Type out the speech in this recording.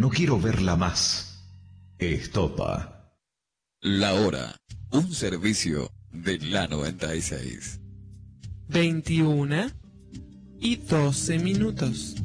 no quiero verla más. Estopa. La hora, un servicio de la 96. 21:12.